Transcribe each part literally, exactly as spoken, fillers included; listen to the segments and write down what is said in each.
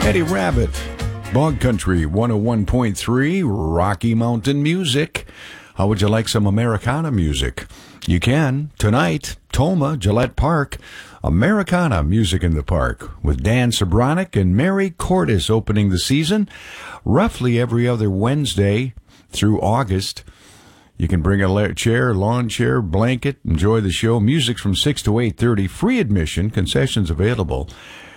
Eddie Rabbitt, Bog Country one oh one point three, Rocky Mountain Music. How would you like some Americana music? You can. Tonight, Toma, Gillette Park, Americana Music in the Park, with Dan Sobronic and Mary Cordes opening the season. Roughly every other Wednesday through August. You can bring a la- chair, lawn chair, blanket, enjoy the show. Music's from six to eight thirty. Free admission, concessions available.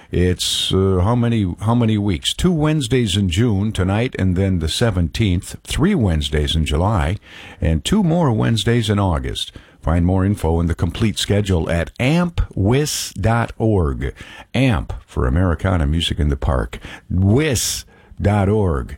It's uh, how many how many weeks? Two Wednesdays in June, tonight and then the seventeenth, three Wednesdays in July, and two more Wednesdays in August. Find more info and the complete schedule at amp wis dot org. AMP for Americana Music in the Park. wis dot org.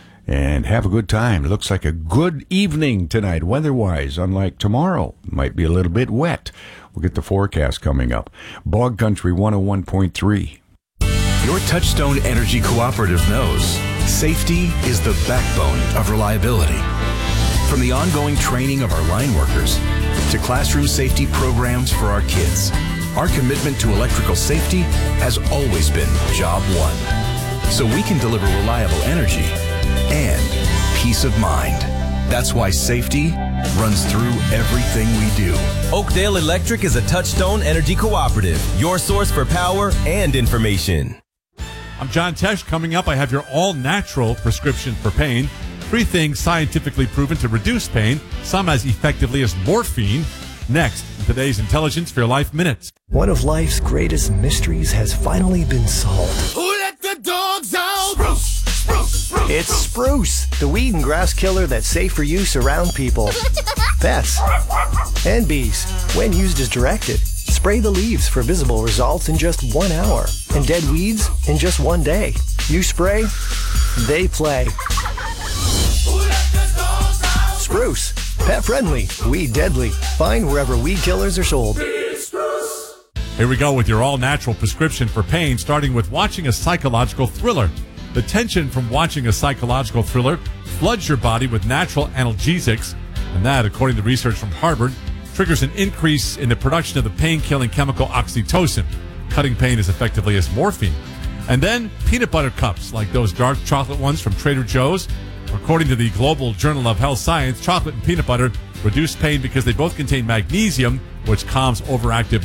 And have a good time. Looks like a good evening tonight, weather-wise, unlike tomorrow. Might be a little bit wet. We'll get the forecast coming up. Bog Country one oh one point three. Your Touchstone Energy Cooperative knows safety is the backbone of reliability. From the ongoing training of our line workers to classroom safety programs for our kids, our commitment to electrical safety has always been job one. So we can deliver reliable energy and peace of mind. That's why safety runs through everything we do. Oakdale Electric is a Touchstone Energy Cooperative, your source for power and information. I'm John Tesh. Coming up, I have your all-natural prescription for pain. Three things scientifically proven to reduce pain, some as effectively as morphine. Next, in today's Intelligence for Your Life Minutes. One of life's greatest mysteries has finally been solved. Who let the dogs out? Spruce, spruce, spruce. It's Spruce, the weed and grass killer that's safe for use around people, pets, and bees. When used as directed, spray the leaves for visible results in just one hour, and dead weeds in just one day. You spray, they play. Spruce, pet friendly, weed deadly. Find wherever weed killers are sold. Here we go with your all-natural prescription for pain, starting with watching a psychological thriller. The tension from watching a psychological thriller floods your body with natural analgesics, and that, according to research from Harvard, triggers an increase in the production of the pain-killing chemical oxytocin, cutting pain as effectively as morphine. And then peanut butter cups, like those dark chocolate ones from Trader Joe's. According to the Global Journal of Health Science, chocolate and peanut butter reduce pain because they both contain magnesium, which calms overactive